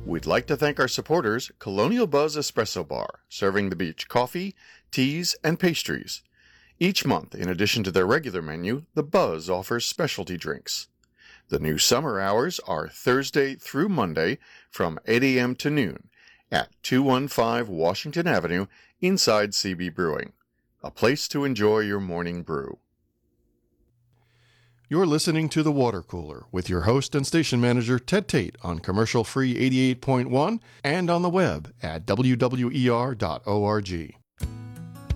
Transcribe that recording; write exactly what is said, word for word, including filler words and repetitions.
We'd like to thank our supporters, Colonial Buzz Espresso Bar, serving the beach coffee, teas, and pastries. Each month, in addition to their regular menu, the Buzz offers specialty drinks. The new summer hours are Thursday through Monday from eight a.m. to noon at two fifteen Washington Avenue inside C B Brewing. A place to enjoy your morning brew. You're listening to The Water Cooler with your host and station manager Ted Tate on Commercial Free eighty-eight point one and on the web at w w e r dot org.